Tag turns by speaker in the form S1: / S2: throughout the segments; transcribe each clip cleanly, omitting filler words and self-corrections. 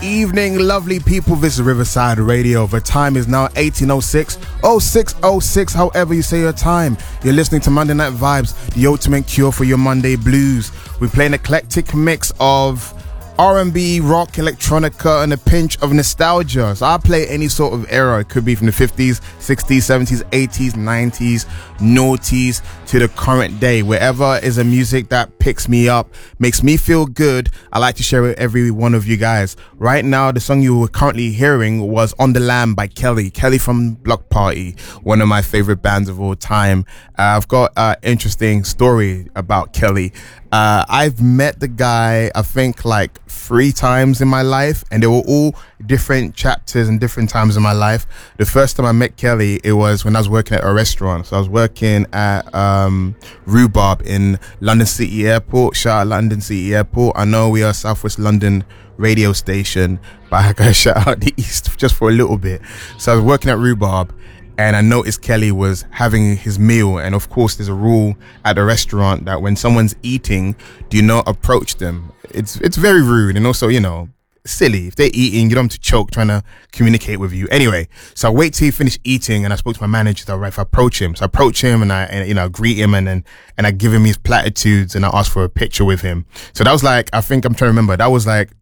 S1: evening, lovely people. This is Riverside Radio. The time is now 18:06, 06:06, however you say your time. You're listening to Monday Night Vibes, the ultimate cure for your Monday blues. We play an eclectic mix of R&B, rock, electronica, and a pinch of nostalgia. So I play any sort of era. It could be from the 50s, 60s, 70s, 80s, 90s, noughties to the current day. Wherever is a music that picks me up, makes me feel good, I like to share with every one of you guys. Right now, the song you were currently hearing was On The Lam by Kelly. Kelly from Block Party, one of my favorite bands of all time. I've got an interesting story about Kelly. I've met the guy, I think, like 3 times in my life, and they were all different chapters and different times in my life. The first time I met Kelly, it was when I was working at a restaurant. So I was working at Rhubarb in London City Airport. Shout out London City Airport. I know we are Southwest London radio station, but I gotta shout out the East just for a little bit. So I was working at Rhubarb, and I noticed Kelly was having his meal. And of course, there's a rule at the restaurant that when someone's eating, do not approach them. It's very rude, and also, you know, silly. If they're eating, you don't have to choke trying to communicate with you. Anyway, so I wait till he finished eating, and I spoke to my manager. So, right, if I approach him, so I approach him, and I greet him, and I give him his platitudes, and I ask for a picture with him. So that was like, I think I'm trying to remember, that was like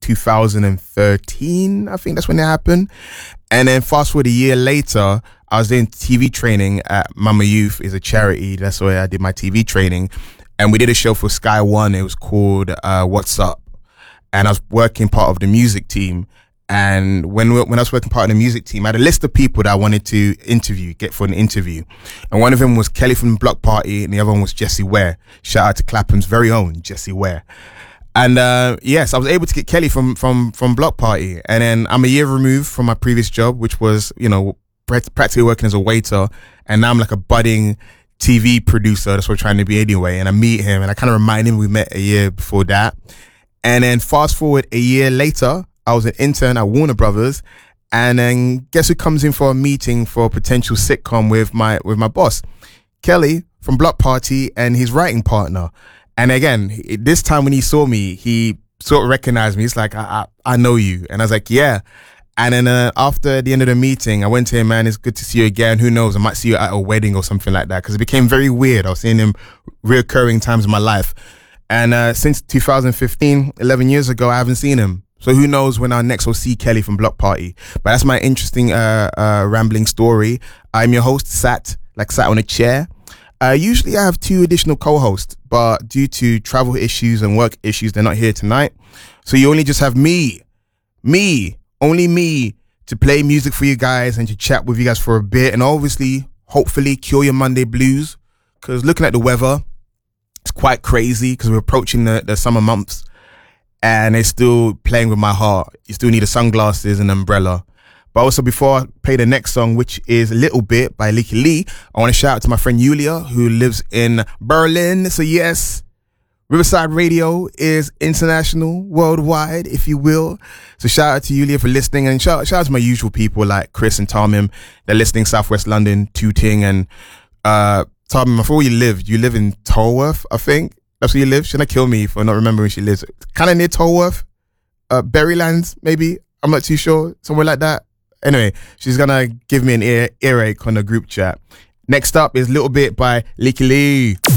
S1: 2013. I think that's when it happened. And then fast forward a year later, I was doing TV training at Mama Youth. Is a charity. That's where I did my TV training. And we did a show for Sky One. It was called What's Up? And I was working part of the music team. And when I was working part of the music team, I had a list of people that I wanted to get for an interview. And one of them was Kelly from Block Party, and the other one was Jessie Ware. Shout out to Clapham's very own Jessie Ware. And yes, I was able to get Kelly from Block Party. And then I'm a year removed from my previous job, which was, you know, practically working as a waiter. And now I'm like a budding TV producer. That's what I'm trying to be anyway. And I meet him, and I kind of remind him we met a year before that. And then fast forward a year later, I was an intern at Warner Brothers. And then guess who comes in for a meeting for a potential sitcom with my boss? Kelly from Block Party and his writing partner. And again, this time when he saw me, he sort of recognized me. He's like, I know you. And I was like, yeah. And then after the end of the meeting, I went to him, man, it's good to see you again. Who knows? I might see you at a wedding or something like that. Because it became very weird. I was seeing him reoccurring times in my life. And since 2015, 11 years ago, I haven't seen him. So who knows when I next will see Kelly from Block Party. But that's my interesting rambling story. I'm your host, sat on a chair. Usually I have 2 additional co-hosts, but due to travel issues and work issues, they're not here tonight. So you only just have only me to play music for you guys and to chat with you guys for a bit, and obviously, hopefully cure your Monday blues. Because looking at the weather, it's quite crazy because we're approaching the summer months, and it's still playing with my heart. You still need sunglasses and umbrella. But also, before I play the next song, which is A Little Bit by Leaky Lee, I want to shout out to my friend Yulia, who lives in Berlin. So yes, Riverside Radio is international, worldwide, if you will. So shout out to Yulia for listening, and shout out to my usual people like Chris and Tomim. They're listening Southwest London, Tooting, and Tomim, before you live in Tolworth, I think. That's where you live. Shouldn't kill me for not remembering where she lives. Kind of near Tolworth, Berrylands, maybe. I'm not too sure. Somewhere like that. Anyway, she's gonna give me an earache on the group chat. Next up is Little Bit by Leaky Lee.